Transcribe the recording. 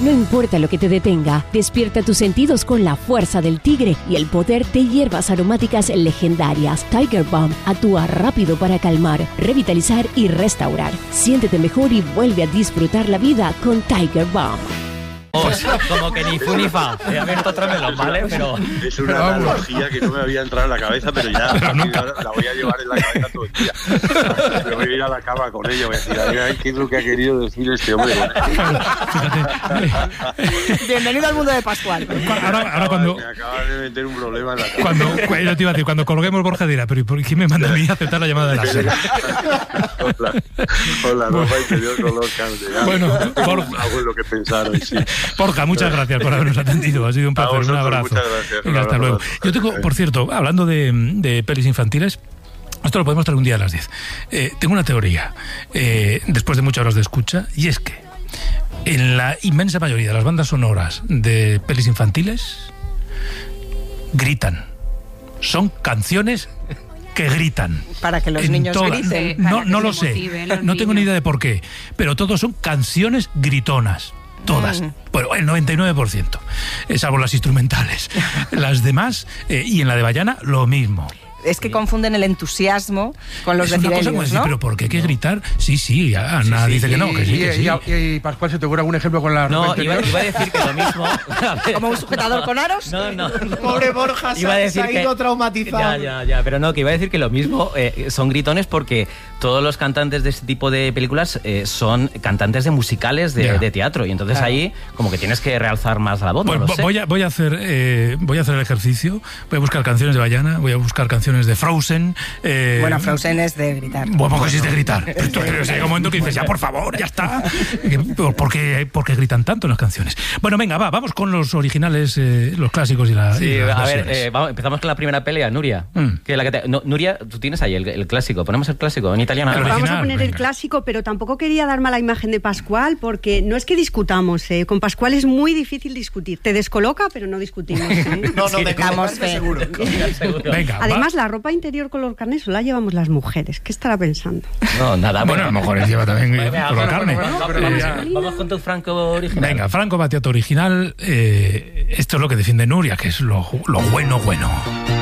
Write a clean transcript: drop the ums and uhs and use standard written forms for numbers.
No importa lo que te detenga, despierta tus sentidos con la fuerza del tigre y el poder de hierbas aromáticas legendarias. Tiger Balm actúa rápido para calmar, revitalizar y restaurar. Siéntete mejor y vuelve a disfrutar la vida con Tiger Balm. Como que ni fu ni fa. He abierto otro melón, ¿vale? Pero es una analogía que no me había entrado en la cabeza, pero ya la voy a llevar en la cabeza todo el día. Me voy a ir a la cama con ella, voy a decir, ay, ¿qué es lo que ha querido decir este hombre? Bienvenido al mundo de Pascual. Ahora cuando me acabas de meter un problema en la cabeza. Yo te iba a decir, cuando colguemos, Borja dirá, pero ¿por qué me manda a mí a aceptar la llamada de la SER? Hola, ropa interior color cante. Bueno, Borja, lo que pensaron, sí. Borja, muchas gracias por habernos atendido. Ha sido un placer. Un abrazo. Muchas gracias. Venga, hasta luego. Yo tengo, por cierto, hablando de pelis infantiles, esto lo podemos traer un día a las 10. Tengo una teoría, después de muchas horas de escucha, y es que en la inmensa mayoría de las bandas sonoras de pelis infantiles gritan. Son canciones que gritan. Para que los niños griten. No lo sé. No tengo ni idea de por qué. Pero todos son canciones gritonas. Todas. Bueno, el 99%. Salvo las instrumentales. Las demás, y en la de Bayana, lo mismo. Es que confunden el entusiasmo con los decibelios, ¿no? Decir, pero ¿por qué hay que gritar? Sí, Ana dice que no, que sí, que sí. Y Pascual, ¿se te ocurre algún ejemplo con la ropa interior? Iba a decir que lo mismo. ¿Como un sujetador con aros? No. Pobre Borja, se ha ido traumatizado. Ya, pero no, que iba a decir que lo mismo son gritones porque todos los cantantes de este tipo de películas son cantantes de musicales de teatro, y entonces ahí como que tienes que realzar más la voz. Pues no lo sé. voy a hacer el ejercicio, voy a buscar canciones de Bayana, voy a buscar canciones de Frozen. Bueno, Frozen es de gritar. Bueno, pues es de gritar. Pero llega un momento que dices, ya por favor, ya está. ¿Por qué gritan tanto en las canciones? Bueno, venga, vamos con los originales, los clásicos y las versiones. Empezamos con la primera pelea, Nuria. Nuria, tú tienes ahí el clásico. Ponemos el clásico en italiano. Vamos a poner el clásico, pero tampoco quería dar mala imagen de Pascual, porque no es que discutamos. Con Pascual es muy difícil discutir. Te descoloca, pero no discutimos. No, dejamos seguro. Venga, además, la ropa interior color carne solo la llevamos las mujeres. ¿Qué estará pensando? No, nada. Bueno, a lo mejor lleva también color carne. Vamos con tu Franco original. Venga, Franco Battiato original. Esto es lo que defiende Nuria, que es lo bueno.